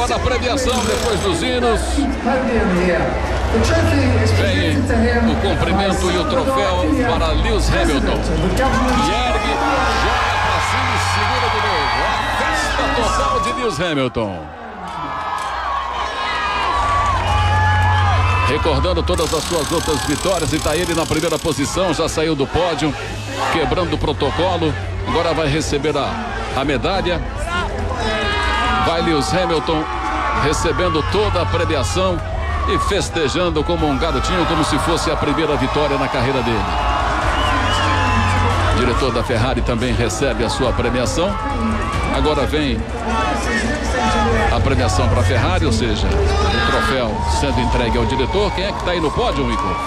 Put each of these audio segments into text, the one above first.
agora a premiação depois dos hinos. Vem o cumprimento e o troféu para Lewis Hamilton. E ergue, joga pra cima e segura de novo. A festa total de Lewis Hamilton. Recordando todas as suas outras vitórias, e tá ele na primeira posição, já saiu do pódio, quebrando o protocolo. Agora vai receber a medalha. Vai Lewis Hamilton recebendo toda a premiação e festejando como um garotinho, como se fosse a primeira vitória na carreira dele. O diretor da Ferrari também recebe a sua premiação. Agora vem a premiação para a Ferrari, ou seja, o troféu sendo entregue ao diretor. Quem é que está aí no pódio, Nico?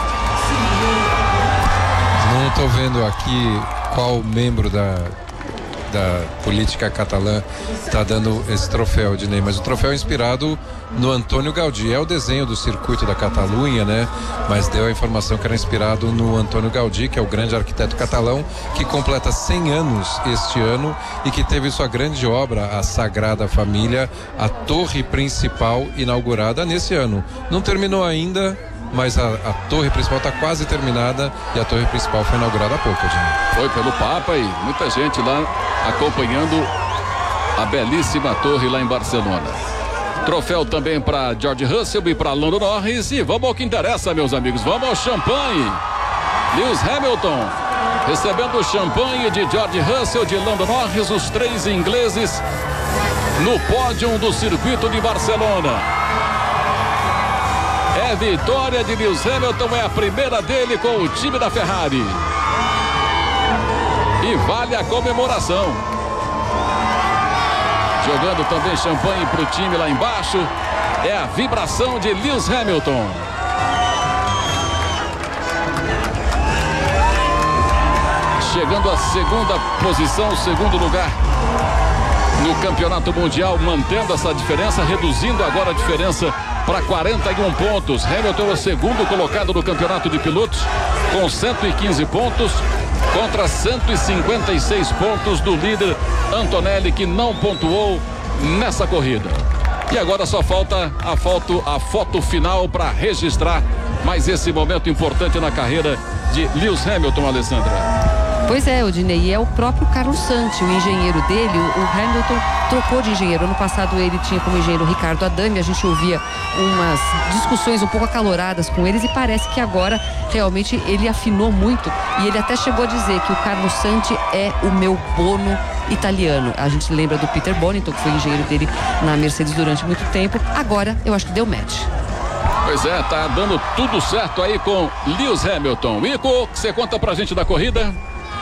Não estou vendo aqui qual membro da política catalã está dando esse troféu, Dinei, mas o troféu é inspirado no Antônio Gaudí. É o desenho do circuito da Catalunha, né? Mas deu a informação que era inspirado no Antônio Gaudí, que é o grande arquiteto catalão, que completa 100 anos este ano e que teve sua grande obra, a Sagrada Família, a torre principal, inaugurada nesse ano. Não terminou ainda, mas a torre principal está quase terminada e a torre principal foi inaugurada há pouco, Dinei. Foi pelo Papa e muita gente lá acompanhando a belíssima torre lá em Barcelona. Troféu também para George Russell e para Lando Norris. E vamos ao que interessa, meus amigos. Vamos ao champanhe. Lewis Hamilton recebendo o champanhe de George Russell, de Lando Norris, os três ingleses no pódio do circuito de Barcelona. É vitória de Lewis Hamilton, é a primeira dele com o time da Ferrari. E vale a comemoração. Jogando também champanhe para o time lá embaixo. É a vibração de Lewis Hamilton. Chegando à segunda posição, segundo lugar no Campeonato Mundial, mantendo essa diferença, reduzindo agora a diferença para 41 pontos. Hamilton é o segundo colocado no Campeonato de Pilotos com 115 pontos contra 156 pontos do líder Antonelli, que não pontuou nessa corrida. E agora só falta a foto final para registrar mais esse momento importante na carreira de Lewis Hamilton, Alessandra. Pois é, Odinei, e é o próprio Carlos Santi, o engenheiro dele. O Hamilton trocou de engenheiro. Ano passado ele tinha como engenheiro o Ricardo Adami. A gente ouvia umas discussões um pouco acaloradas com eles e parece que agora realmente ele afinou muito. E ele até chegou a dizer que o Carlos Santi é o meu Bono italiano. A gente lembra do Peter Bonington, que foi engenheiro dele na Mercedes durante muito tempo. Agora eu acho que deu match. Pois é, tá dando tudo certo aí com Lewis Hamilton. Ico, o que você conta pra gente da corrida?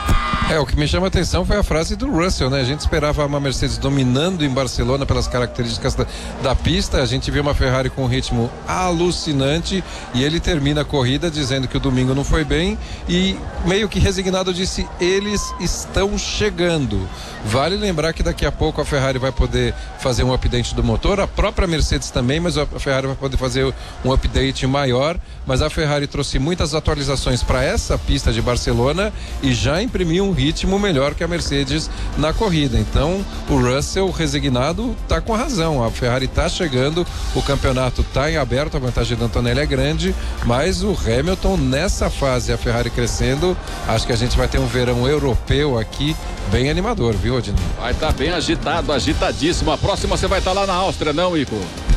O que me chama a atenção foi a frase do Russell, né? A gente esperava uma Mercedes dominando em Barcelona pelas características da pista. A gente viu uma Ferrari com um ritmo alucinante e ele termina a corrida dizendo que o domingo não foi bem e meio que resignado disse: eles estão chegando. Vale lembrar que daqui a pouco a Ferrari vai poder fazer um update do motor, a própria Mercedes também, mas a Ferrari vai poder fazer um update maior. Mas a Ferrari trouxe muitas atualizações para essa pista de Barcelona e já imprimiu um ritmo melhor que a Mercedes na corrida. Então o Russell resignado tá com razão, a Ferrari tá chegando, o campeonato tá em aberto, a vantagem do Antonelli é grande, mas o Hamilton nessa fase, a Ferrari crescendo, acho que a gente vai ter um verão europeu aqui bem animador, viu, Odinei? Vai estar bem agitado, agitadíssimo. A próxima você vai estar lá na Áustria, não, Ico?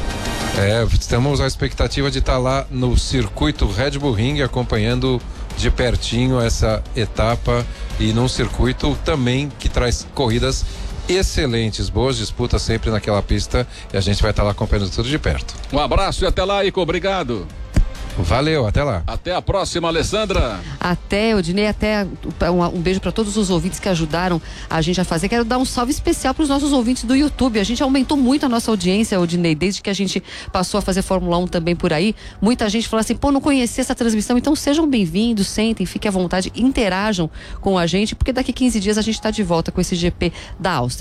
Estamos à expectativa de estar lá no circuito Red Bull Ring, acompanhando de pertinho essa etapa e num circuito também que traz corridas excelentes, boas disputas sempre naquela pista e a gente vai estar lá acompanhando tudo de perto. Um abraço e até lá, Ico, obrigado. Valeu, até lá. Até a próxima, Alessandra. Até, Odinei, até um beijo para todos os ouvintes que ajudaram a gente a fazer. Quero dar um salve especial para os nossos ouvintes do YouTube. A gente aumentou muito a nossa audiência, Odinei, desde que a gente passou a fazer Fórmula 1 também por aí. Muita gente falou assim, não conhecia essa transmissão, então sejam bem-vindos, sentem, fiquem à vontade, interajam com a gente, porque daqui 15 dias a gente está de volta com esse GP da Áustria.